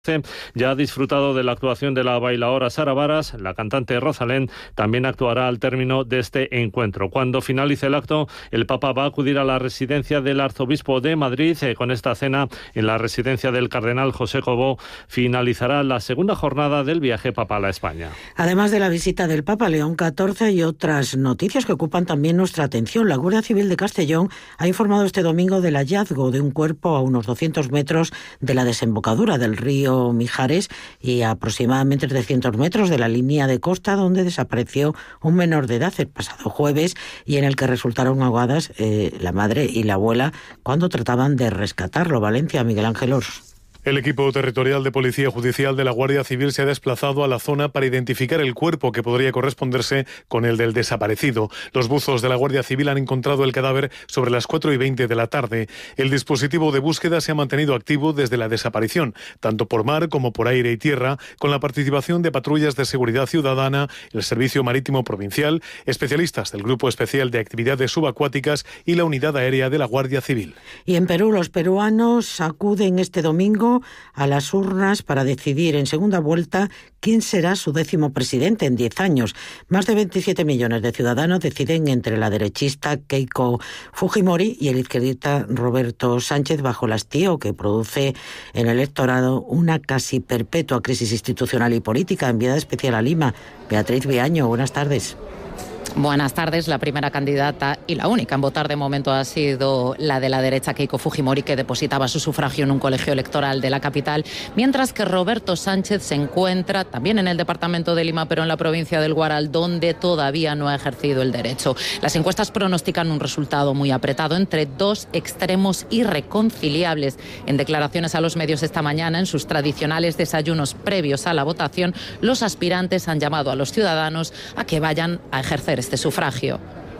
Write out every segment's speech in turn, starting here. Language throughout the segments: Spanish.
Ya ha disfrutado de la actuación de la bailaora Sara Varas. La cantante Rosalén también actuará al término de este encuentro. Cuando finalice el acto, el Papa va a acudir a la residencia del Arzobispo de Madrid. Con esta cena en la residencia del Cardenal José Cobo finalizará la segunda jornada del viaje papal a España. Además de la visita del Papa León XIV, hay otras noticias que ocupan también nuestra atención. La Guardia Civil de Castellón ha informado este domingo del hallazgo de un cuerpo a unos 200 metros de la desembocadura del río Mijares y a aproximadamente 300 metros de la línea de costa donde desapareció un menor de edad el pasado jueves y en el que resultaron ahogadas la madre y la abuela cuando trataban de rescatarlo. Valencia, Miguel Ángel Ors. El equipo territorial de Policía Judicial de la Guardia Civil se ha desplazado a la zona para identificar el cuerpo que podría corresponderse con el del desaparecido. Los buzos de la Guardia Civil han encontrado el cadáver sobre las 4:20 de la tarde. El dispositivo de búsqueda se ha mantenido activo desde la desaparición, tanto por mar como por aire y tierra, con la participación de patrullas de seguridad ciudadana, el Servicio Marítimo Provincial, especialistas del Grupo Especial de Actividades Subacuáticas y la Unidad Aérea de la Guardia Civil. Y en Perú, los peruanos acuden este domingo a las urnas para decidir en segunda vuelta quién será su 10º presidente en 10 años. Más de 27 millones de ciudadanos deciden entre la derechista Keiko Fujimori y el izquierdista Roberto Sánchez bajo el hastío que produce en el electorado una casi perpetua crisis institucional y política. Enviada especial a Lima, Beatriz Viaño, buenas tardes. Buenas tardes. La primera candidata y la única en votar de momento ha sido la de la derecha, Keiko Fujimori, que depositaba su sufragio en un colegio electoral de la capital, mientras que Roberto Sánchez se encuentra también en el departamento de Lima, pero en la provincia del Guaral, donde todavía no ha ejercido el derecho. Las encuestas pronostican un resultado muy apretado entre dos extremos irreconciliables. En declaraciones a los medios esta mañana, en sus tradicionales desayunos previos a la votación, los aspirantes han llamado a los ciudadanos a que vayan a ejercer este sufragio.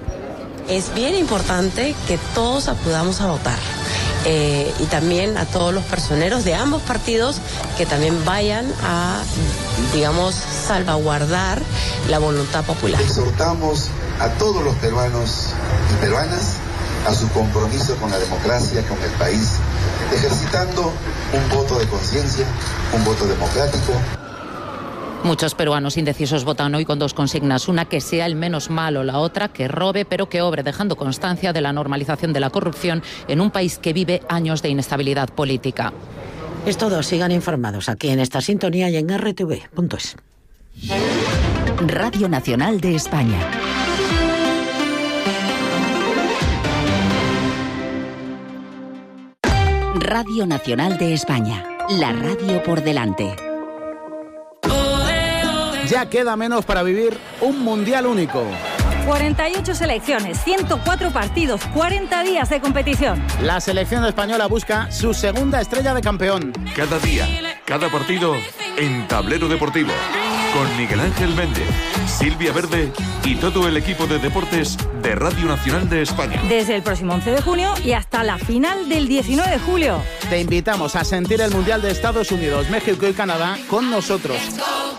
Es bien importante que todos acudamos a votar y también a todos los personeros de ambos partidos que también vayan a, digamos, salvaguardar la voluntad popular. Exhortamos a todos los peruanos y peruanas a su compromiso con la democracia, con el país, ejercitando un voto de conciencia, un voto democrático. Muchos peruanos indecisos votan hoy con dos consignas, una que sea el menos malo, la otra que robe pero que obre, dejando constancia de la normalización de la corrupción en un país que vive años de inestabilidad política. Es todo, sigan informados aquí en esta sintonía y en rtv.es. Radio Nacional de España. Radio Nacional de España, la radio por delante. Ya queda menos para vivir un mundial único. 48 selecciones, 104 partidos, 40 días de competición. La selección española busca su segunda estrella de campeón. Cada día, cada partido en Tablero Deportivo. Con Miguel Ángel Méndez, Silvia Verde y todo el equipo de deportes de Radio Nacional de España. Desde el próximo 11 de junio y hasta la final del 19 de julio. Te invitamos a sentir el Mundial de Estados Unidos, México y Canadá con nosotros.